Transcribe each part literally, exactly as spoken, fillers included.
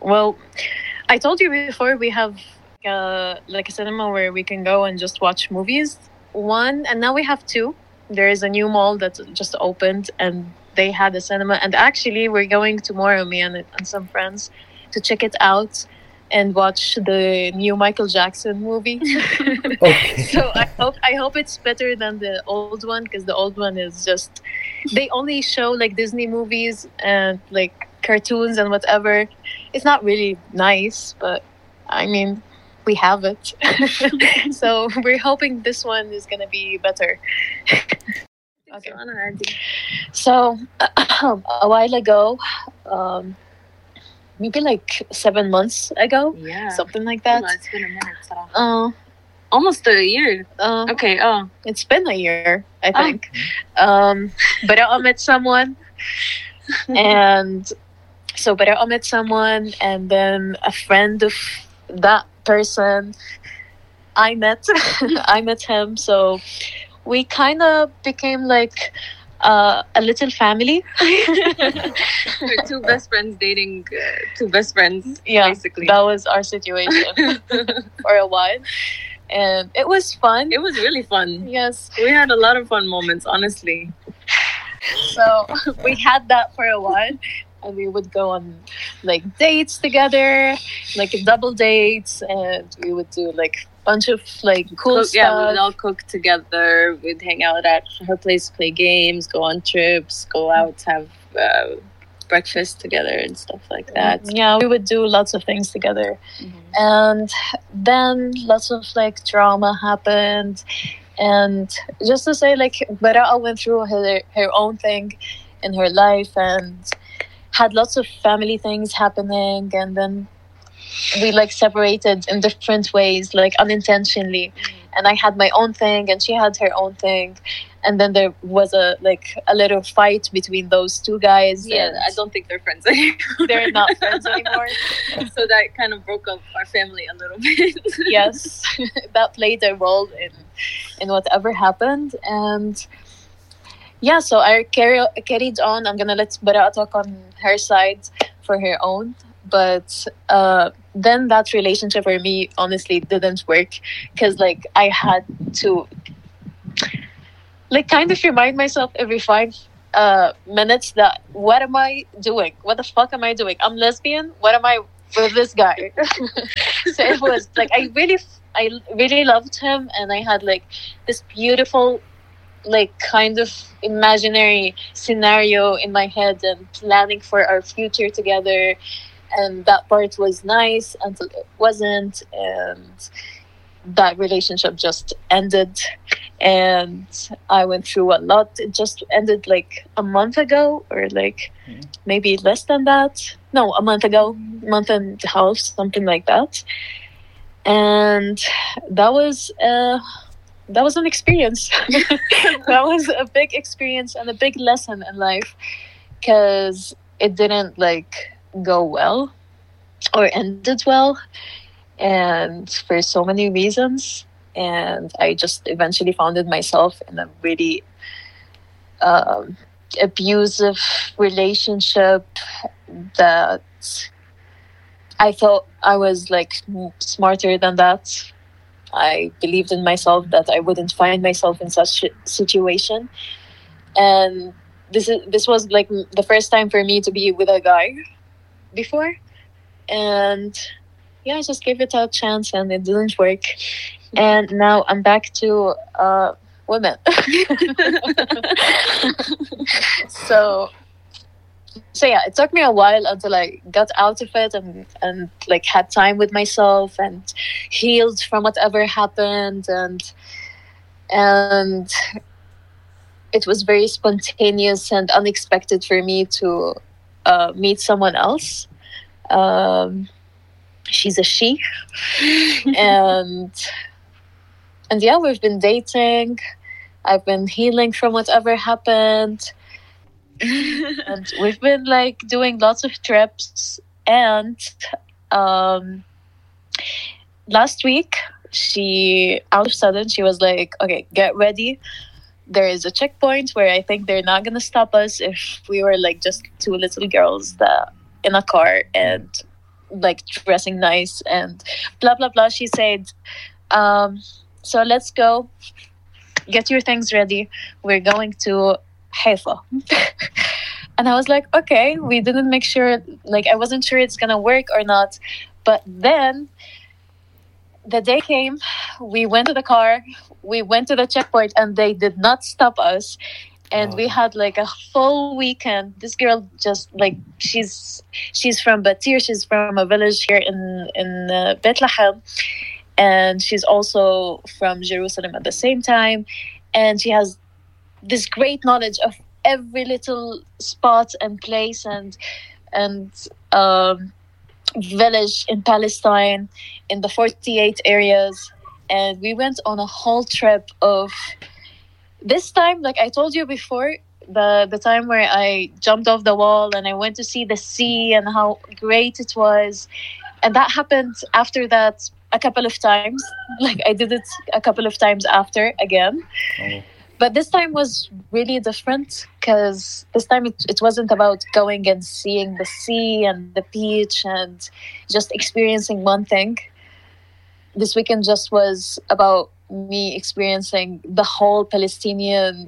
Well, I told you before we have uh, like a cinema where we can go and just watch movies. One, and now we have two. There is a new mall that just opened, and they had a cinema. And actually, we're going tomorrow, me and, and some friends, to check it out and watch the new Michael Jackson movie. Okay. So I hope I hope it's better than the old one, because the old one is just, they only show like Disney movies and like cartoons and whatever. It's not really nice, but I mean, we have it. So we're hoping this one is gonna be better. Okay. So a while ago, um, maybe like seven months ago, Yeah. something like that. Well, it's been a minute. So. Uh, Almost a year. uh, Okay. Oh. it's been a year, I Oh. think. Um, but I met someone, and so but I met someone, and then a friend of that person, I met, I met him. So we kind of became like uh, a little family. We're two best friends dating uh, two best friends. Yeah, Basically. that was our situation for a while, and it was fun. It was really fun. Yes. We had a lot of fun moments, honestly. So we had that for a while, and we would go on like dates together, like double dates, and we would do like bunch of like cool Cook, yeah, we would stuff. all cook together. We'd hang out at her place, play games, go on trips, go out, have uh, breakfast together and stuff like that. Yeah, we would do lots of things together. Mhm. And then lots of like drama happened. And just to say, like, Bara'a went through her, her own thing in her life and had lots of family things happening. And then we like separated in different ways, like unintentionally. And I had my own thing and she had her own thing. And then there was a like a little fight between those two guys. Yeah, and I don't think they're friends anymore. they're not friends anymore. So that kind of broke up our family a little bit. Yes, that played a role in in whatever happened. And yeah, so I carry, carried on. I'm gonna let Bara'a talk on her side for her own. But uh, then that relationship for me honestly didn't work, because like I had to like kind of remind myself every five uh, minutes that what am I doing? What the fuck am I doing? I'm lesbian. What am I with this guy? So it was like I really, I really loved him, and I had like this beautiful, like kind of imaginary scenario in my head and planning for our future together. And that part was nice until it wasn't, and that relationship just ended. And I went through a lot. It just ended like a month ago, or like Mhm. maybe less than that. No, a month ago, month and a half, something like that. And that was uh, that was an experience. That was a big experience and a big lesson in life, because it didn't like go well or ended well, and for so many reasons. And I just eventually found myself in a really um, abusive relationship that I thought I was like smarter than that. I believed in myself that I wouldn't find myself in such a situation. And this is this was like the first time for me to be with a guy before. And yeah, I just gave it a chance and it didn't work. And now I'm back to uh, women. so so yeah, it took me a while until I got out of it and, and like had time with myself and healed from whatever happened. And and it was very spontaneous and unexpected for me to uh, meet someone else. Um, she's a she. and and yeah, we've been dating. I've been healing from whatever happened. And we've been like doing lots of trips. And um, last week, she, out of sudden, she was like, okay, get ready. There is a checkpoint where I think they're not going to stop us if we were like just two little girls that in a car, and like dressing nice and blah blah blah. She said, um, "So let's go. Get your things ready. We're going to Haifa." And I was like, okay. We didn't make sure. Like I wasn't sure it's gonna work or not. But then the day came. We went to the car. We went to the checkpoint, and they did not stop us. And Oh. we had like a full weekend. This girl just like she's she's from Batir. She's from a village here in in uh, Bethlehem, and she's also from Jerusalem at the same time. And she has this great knowledge of every little spot and place and and um, village in Palestine, in the forty-eight areas. And we went on a whole trip of. This time, like I told you before, the the time where I jumped off the wall and I went to see the sea and how great it was. And that happened after that a couple of times. Like I did it a couple of times after again. Oh. But this time was really different because this time it, it wasn't about going and seeing the sea and the beach and just experiencing one thing. This weekend just was about me experiencing the whole Palestinian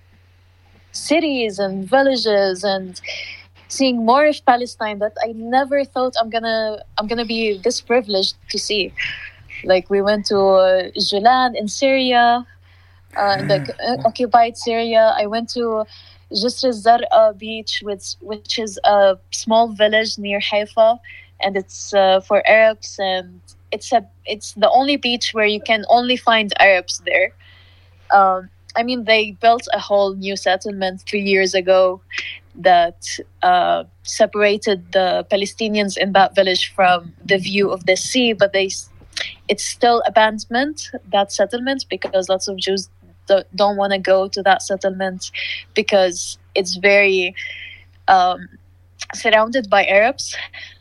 cities and villages and seeing more of Palestine that I never thought I'm gonna I'm gonna be this privileged to see. Like we went to uh, Julan in Syria, uh, in the uh, occupied Syria. I went to Jisr al-Zarqa beach, which which is a small village near Haifa, and it's uh, for Arabs, and it's a it's the only beach where you can only find Arabs there. Um, I mean, they built a whole new settlement three years ago that uh, separated the Palestinians in that village from the view of the sea, but they it's still abandonment, that settlement, because lots of Jews do, don't want to go to that settlement because it's very um, surrounded by Arabs.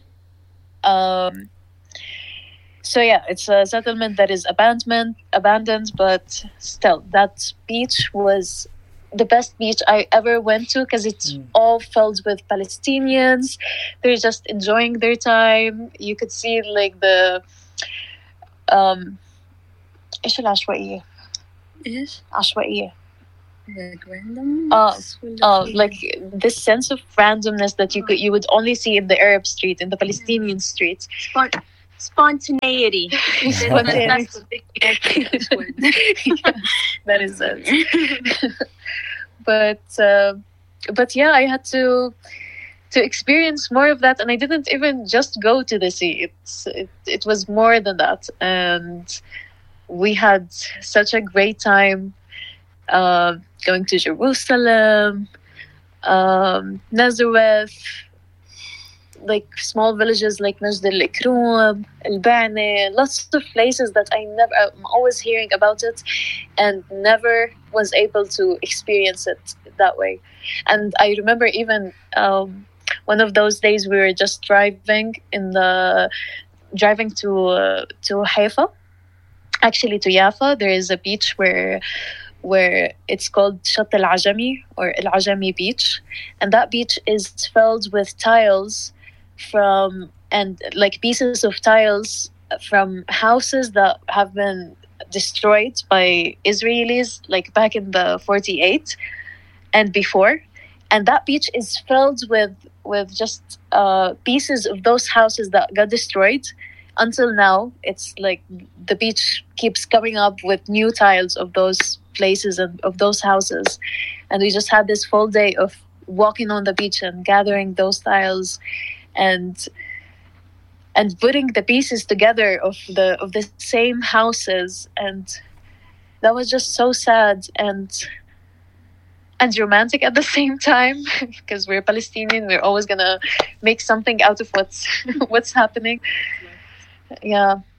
Um, so yeah, it's a settlement that is abandoned, abandoned, but still, that beach was the best beach I ever went to because it's mm. all filled with Palestinians. They're just enjoying their time. You could see like the um ايش العشوائية؟ ايش؟ عشوائية. Like random? Uh, uh, like this sense of randomness that you could you would only see in the Arab street, in the Palestinian streets. Spont- spontaneity. Spontaneity. That's the big English word. Yeah, that is it. but uh, but yeah, I had to to experience more of that, and I didn't even just go to the sea. It's it, it was more than that, and we had such a great time uh, going to Jerusalem, um, Nazareth, like small villages like Najd al-Ikroum, Al-Ba'ni, lots of places that I never, I'm always hearing about it and never was able to experience it that way. And I remember even um, one of those days we were just driving in the, driving to, uh, to Haifa, actually to Jaffa. There is a beach where where it's called Shat al-Ajami or Al-Ajami Beach. And that beach is filled with tiles from, and like pieces of tiles from houses that have been destroyed by Israelis, like back in the forty-eight and before. And that beach is filled with, with just uh, pieces of those houses that got destroyed. Until now, it's like the beach keeps coming up with new tiles of those places and of those houses. And we just had this full day of walking on the beach and gathering those tiles and and putting the pieces together of the of the same houses. And that was just so sad and and romantic at the same time, because we're Palestinian, we're always gonna make something out of what's what's happening. Yeah,